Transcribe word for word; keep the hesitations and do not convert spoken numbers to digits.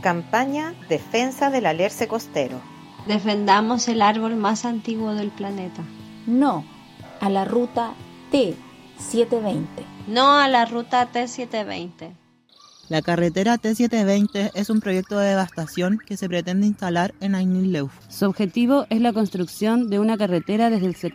Campaña Defensa del Alerce Costero. Defendamos el árbol más antiguo del planeta. No a la ruta T setecientos veinte. No a la ruta T setecientos veinte. La carretera T setecientos veinte es un proyecto de devastación que se pretende instalar en Ain-Ille-Leuf. Su objetivo es la construcción de una carretera desde el sector